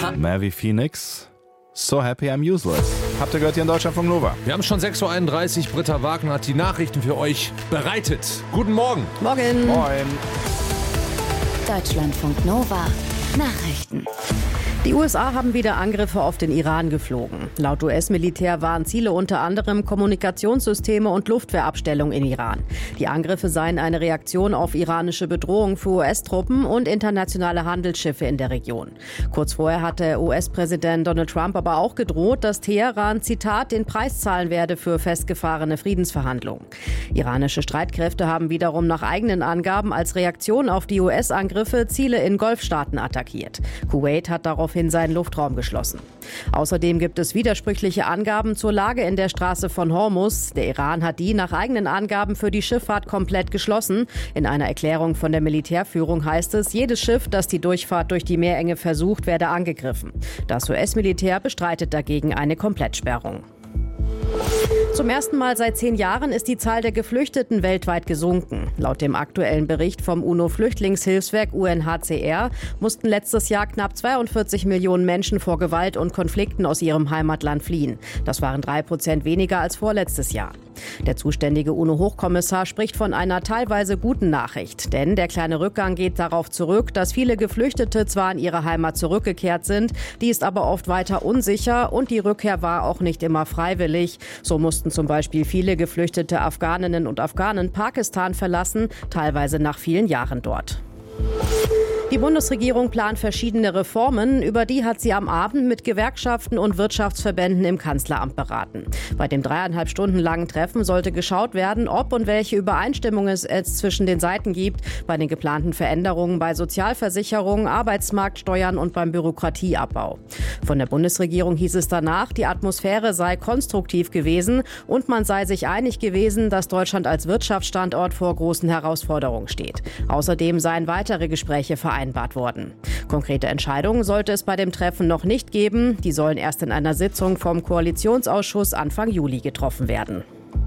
Mehr wie Phoenix. So happy I'm useless. Habt ihr gehört hier in Deutschlandfunk Nova? Wir haben schon 6.31 Uhr. Britta Wagner hat die Nachrichten für euch bereitet. Guten Morgen. Morgen. Moin. Deutschlandfunk Nova. Nachrichten. Die USA haben wieder Angriffe auf den Iran geflogen. Laut US-Militär waren Ziele unter anderem Kommunikationssysteme und Luftwehrabstellung in Iran. Die Angriffe seien eine Reaktion auf iranische Bedrohung für US-Truppen und internationale Handelsschiffe in der Region. Kurz vorher hatte US-Präsident Donald Trump aber auch gedroht, dass Teheran, Zitat, den Preis zahlen werde für festgefahrene Friedensverhandlungen. Iranische Streitkräfte haben wiederum nach eigenen Angaben als Reaktion auf die US-Angriffe Ziele in Golfstaaten attackiert. Kuwait hat daraufhin seinen Luftraum geschlossen. Außerdem gibt es widersprüchliche Angaben zur Lage in der Straße von Hormuz. Der Iran hat die nach eigenen Angaben für die Schifffahrt komplett geschlossen. In einer Erklärung von der Militärführung heißt es, jedes Schiff, das die Durchfahrt durch die Meerenge versucht, werde angegriffen. Das US-Militär bestreitet dagegen eine Komplettsperrung. Zum ersten Mal seit 10 Jahren ist die Zahl der Geflüchteten weltweit gesunken. Laut dem aktuellen Bericht vom UNO-Flüchtlingshilfswerk UNHCR mussten letztes Jahr knapp 42 Millionen Menschen vor Gewalt und Konflikten aus ihrem Heimatland fliehen. Das waren 3% weniger als vorletztes Jahr. Der zuständige UNO-Hochkommissar spricht von einer teilweise guten Nachricht. Denn der kleine Rückgang geht darauf zurück, dass viele Geflüchtete zwar in ihre Heimat zurückgekehrt sind, die ist aber oft weiter unsicher und die Rückkehr war auch nicht immer freiwillig. So mussten zum Beispiel viele geflüchtete Afghaninnen und Afghanen Pakistan verlassen, teilweise nach vielen Jahren dort. Die Bundesregierung plant verschiedene Reformen. Über die hat sie am Abend mit Gewerkschaften und Wirtschaftsverbänden im Kanzleramt beraten. Bei dem 3,5 Stunden langen Treffen sollte geschaut werden, ob und welche Übereinstimmungen es zwischen den Seiten gibt bei den geplanten Veränderungen bei Sozialversicherungen, Arbeitsmarktsteuern und beim Bürokratieabbau. Von der Bundesregierung hieß es danach, die Atmosphäre sei konstruktiv gewesen und man sei sich einig gewesen, dass Deutschland als Wirtschaftsstandort vor großen Herausforderungen steht. Außerdem seien weitere Gespräche vereinbart worden. Konkrete Entscheidungen sollte es bei dem Treffen noch nicht geben. Die sollen erst in einer Sitzung vom Koalitionsausschuss Anfang Juli getroffen werden.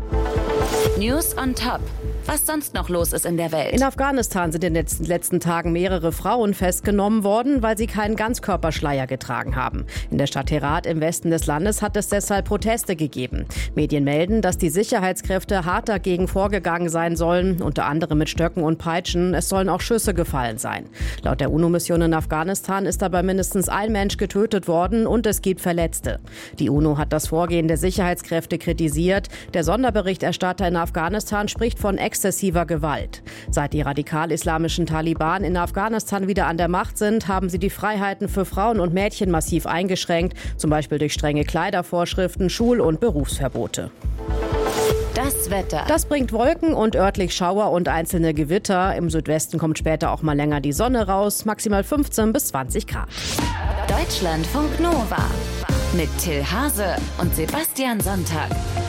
News on Top. Was sonst noch los ist in der Welt. In Afghanistan sind in den letzten Tagen mehrere Frauen festgenommen worden, weil sie keinen Ganzkörperschleier getragen haben. In der Stadt Herat im Westen des Landes hat es deshalb Proteste gegeben. Medien melden, dass die Sicherheitskräfte hart dagegen vorgegangen sein sollen, unter anderem mit Stöcken und Peitschen. Es sollen auch Schüsse gefallen sein. Laut der UNO-Mission in Afghanistan ist dabei mindestens ein Mensch getötet worden und es gibt Verletzte. Die UNO hat das Vorgehen der Sicherheitskräfte kritisiert. Der Sonderberichterstatter in Afghanistan spricht von exzessiver Gewalt. Seit die radikal-islamischen Taliban in Afghanistan wieder an der Macht sind, haben sie die Freiheiten für Frauen und Mädchen massiv eingeschränkt, zum Beispiel durch strenge Kleidervorschriften, Schul- und Berufsverbote. Das Wetter. Das bringt Wolken und örtlich Schauer und einzelne Gewitter. Im Südwesten kommt später auch mal länger die Sonne raus, maximal 15 bis 20 Grad. Deutschlandfunk Nova mit Till Hase und Sebastian Sonntag.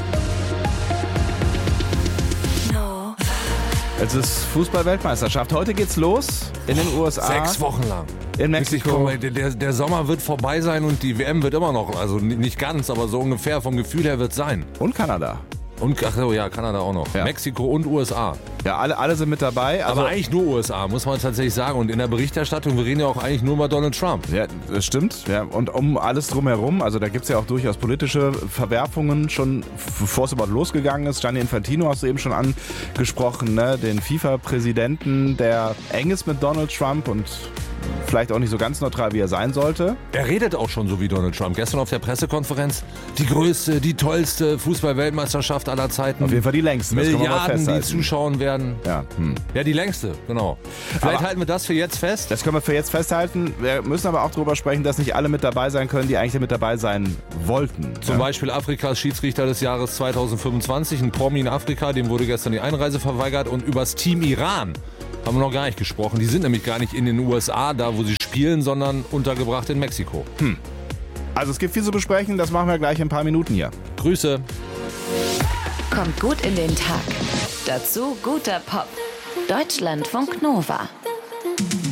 Es ist Fußball-Weltmeisterschaft. Heute geht's los in den USA. 6 Wochen lang. In Mexiko. Der Sommer wird vorbei sein und die WM wird immer noch, also nicht ganz, aber so ungefähr vom Gefühl her wird sein. Und Kanada. Und Kanada auch noch. Ja. Mexiko und USA. Ja, alle sind mit dabei. Also, aber eigentlich nur USA, muss man tatsächlich sagen. Und in der Berichterstattung, wir reden ja auch eigentlich nur über Donald Trump. Ja, das stimmt. Ja, und um alles drumherum, also da gibt es ja auch durchaus politische Verwerfungen, schon bevor es überhaupt losgegangen ist. Gianni Infantino hast du eben schon angesprochen, ne? Den FIFA-Präsidenten, der eng ist mit Donald Trump und vielleicht auch nicht so ganz neutral, wie er sein sollte. Er redet auch schon so wie Donald Trump. Gestern auf der Pressekonferenz, die größte, die tollste Fußball-Weltmeisterschaft aller Zeiten. Auf jeden Fall die längste. Milliarden, die zuschauen werden. Ja, ja, die längste, genau. Vielleicht halten wir das für jetzt fest. Das können wir für jetzt festhalten. Wir müssen aber auch darüber sprechen, dass nicht alle mit dabei sein können, die eigentlich mit dabei sein wollten. Zum Beispiel Afrikas Schiedsrichter des Jahres 2025, ein Promi in Afrika, dem wurde gestern die Einreise verweigert. Und übers Team Iran haben wir noch gar nicht gesprochen. Die sind nämlich gar nicht in den USA, da wo sie spielen, sondern untergebracht in Mexiko. Also es gibt viel zu besprechen, das machen wir gleich in ein paar Minuten hier. Grüße. Kommt gut in den Tag. Dazu guter Pop. Deutschlandfunk Nova.